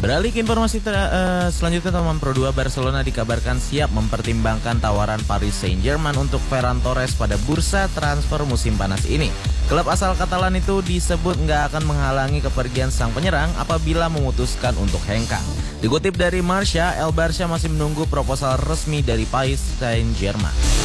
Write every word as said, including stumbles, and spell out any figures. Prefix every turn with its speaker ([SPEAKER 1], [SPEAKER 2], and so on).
[SPEAKER 1] Beralih ke informasi ter- eh, selanjutnya, teman Pro dua, Barcelona dikabarkan siap mempertimbangkan tawaran Paris Saint-Germain untuk Ferran Torres pada bursa transfer musim panas ini. Klub asal Katalan itu disebut nggak akan menghalangi kepergian sang penyerang apabila memutuskan untuk hengkang. Dikutip dari Marca, El Barça masih menunggu proposal resmi dari Paris Saint-Germain.